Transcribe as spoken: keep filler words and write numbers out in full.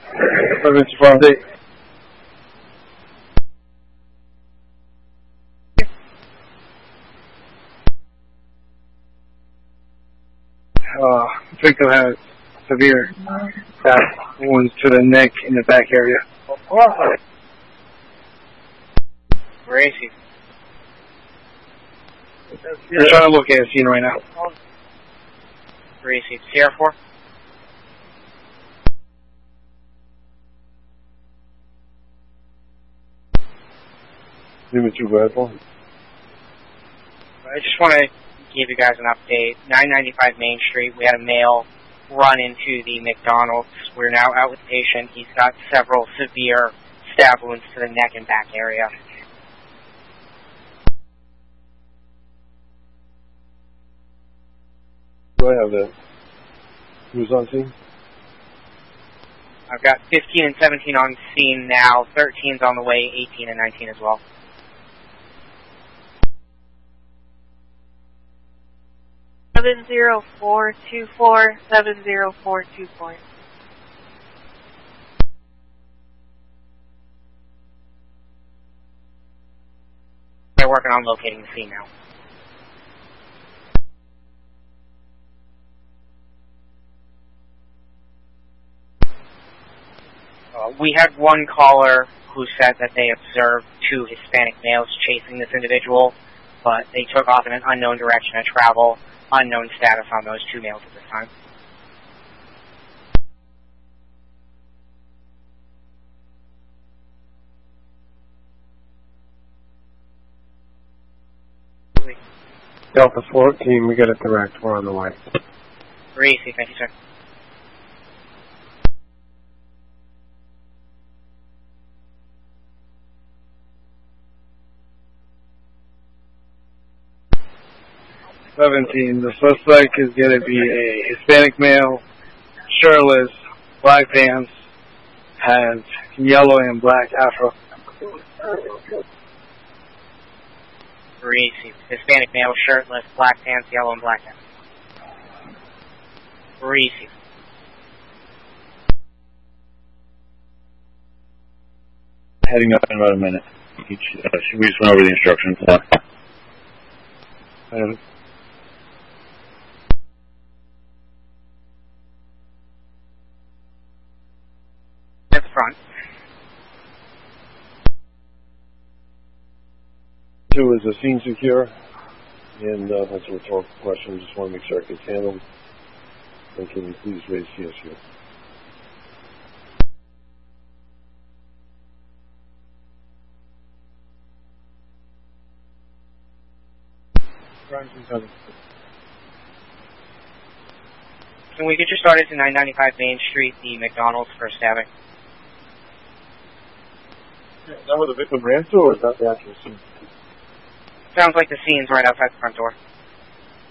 seventy-four update. Uh, victim has severe stab wounds to the neck in the back area. Where is he? We're trying to locate a scene right now. Where is he? Sierra four? Unit two, go ahead, Paul. I just want to give you guys an update. nine ninety-five Main Street, we had a male run into the McDonald's. We're now out with the patient. He's got several severe stab wounds to the neck and back area. Do I have that? Who's on scene? I've got fifteen and seventeen on scene now. thirteen's on the way, eighteen and nineteen as well. seven zero four two four, seven zero four two four. They're working on locating the scene now. Uh, we had one caller who said that they observed two Hispanic males chasing this individual, but they took off in an unknown direction of travel. Unknown status on those two males at this time. Delta fourteen, we got it direct. We're on the way. Very easy, thank you, sir. seventeen, the suspect is going to be a Hispanic male, shirtless, black pants, has yellow and black afro. Very easy. Hispanic male, shirtless, black pants, yellow and black afro. Very easy. Heading up in about a minute. Each, uh, we just went over the instructions. Uh, And At the front. two is the scene secure, and uh, that's a rhetorical question. Just want to make sure it gets handled. And can you please raise C S U? Can we get you started to nine ninety-five Main Street, the McDonald's for stabbing? Is that where the victim ran to, or is that the actual scene? Sounds like the scene's right outside the front door.